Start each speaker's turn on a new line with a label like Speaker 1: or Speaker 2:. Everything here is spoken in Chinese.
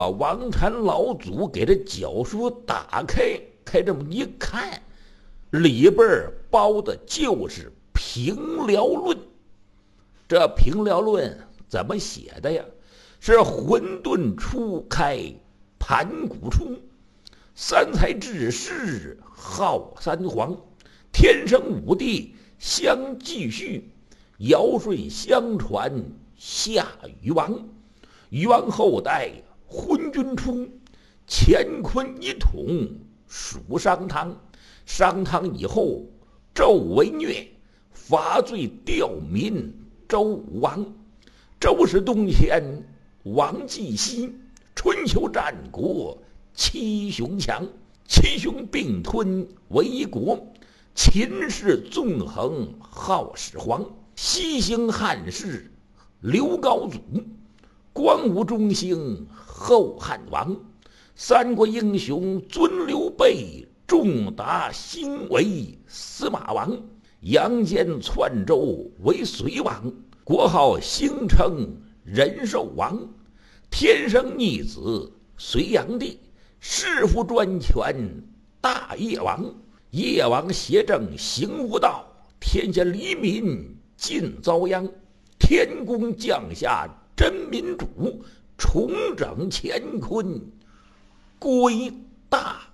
Speaker 1: 把王禅老祖给这脚书打开，这么一看，里边包的就是平辽论。这平辽论怎么写的呀？是混沌初开，盘古出，三才治世号三皇，天生五帝相继续，尧舜相传夏禹王，禹王后代昏君出，乾坤一统属商汤，商汤以后纣为虐，伐罪吊民周武王，周是东迁，王继西，春秋战国七雄强，七雄并吞为一国，秦氏纵横号始皇，西兴汉室刘高祖，光武中兴后汉王，三国英雄尊刘备，仲达兴为司马王，杨坚篡周为隋王，国号兴称仁寿王，天生逆子隋炀帝，弑父专权大业王，业王邪正行无道，天下黎民尽遭殃，天公降下真民主，重整乾坤归大